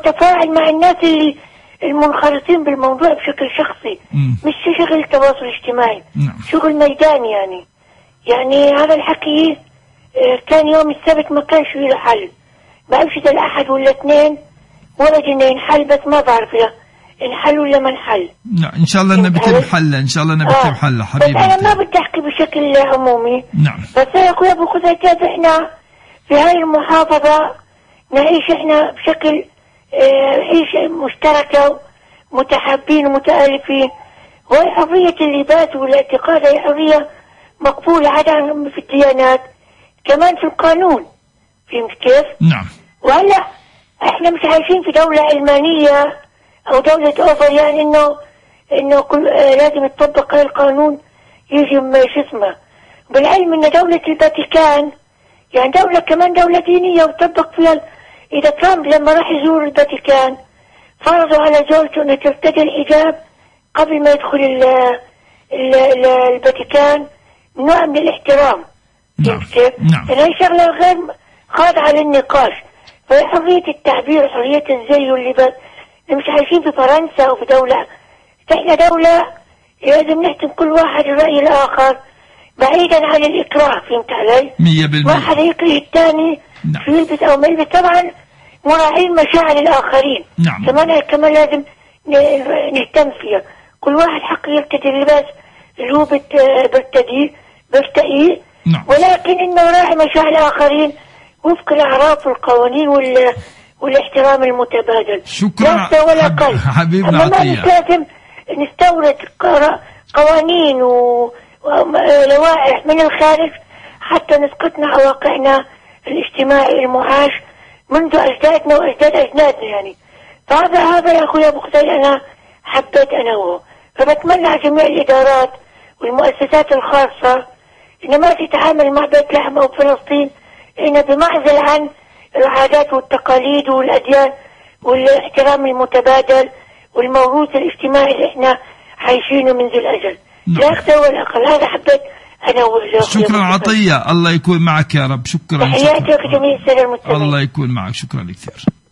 أتفاعل مع الناس اللي المنخرطين بالموضوع بشكل شخصي، مش شغل تواصل اجتماعي. شغل ميداني يعني هذا الحكي كان يوم السبت ما كانش له حل، بعرفش إذا الأحد ولا اثنين ورد إنه ينحل، بس ما بعرف انحل ولا ما انحل. نعم إن شاء الله نبي حل، إن شاء الله نبي حل حبيبي. بس أنا ما بدي أحكي بشكل عمومي. نعم. بس يا أخوي أبو خزيجات إحنا في هاي المحافظة نعيش إحنا بشكل عيش مشتركة، متحابين ومتآلفين، وهي حرية اللباس والاعتقاد هي حرية مقبولة عادة في الديانات، كمان في القانون، فهمت كيف؟ نعم. وهلا احنا مش عايشين في دولة علمانية او دولة اوفر، يعني انه كل لازم يطبق القانون يجي شو اسمه. بالعلم ان دولة الفاتيكان يعني دولة كمان دولة دينية وطبق فيها. اذا ترامب لما راح يزور الفاتيكان فرضوا على زوجته انها ترتدي الحجاب قبل ما يدخل الفاتيكان، نوع من الاحترام. نعم. نعم. هي شغلة غير خاضعة للنقاش، فهي حرية التعبير، حرية الزي واللباس. مش عايشين في فرنسا او في دولة، احنا دولة لازم نحترم كل واحد الرأي الآخر بعيدا عن الإكراه، فهمت علي؟ 100%. ما حدا يكره الثاني في يلبس أو ما يلبس، طبعا مراعين مشاعر الآخرين. نعم. كمان لازم نهتم فيها. كل واحد حق يرتدي اللباس اللي هو برتقيه. نعم. ولكن إنه راعي مشاعر الآخرين وفق الأعراف والقوانين والاحترام المتبادل. شكرا حبيبنا عطية. ما لازم نستورد قوانين ولوائح من الخارج حتى نسقطنا على واقعنا الاجتماعي المعاش منذ أجدادنا وأجداد أجدادنا يعني. فهذا يا أخوي أبو خزيجات أنا حبيت أنوه. فبتمنى على جميع الإدارات والمؤسسات الخاصة إن ما تتعامل مع بيت لحم أو فلسطين إنه بمعزل عن العادات والتقاليد والأديان والاحترام المتبادل والموروث الاجتماعي اللي احنا عايشينه منذ الأجل. لا أكثر ولا أقل. هذا حبيت أنوه. شكرا عطية، الله يكون معك يا رب. شكرا. تحياتي لجميع السادة المستمعين. الله يكون معك، شكرا كثير.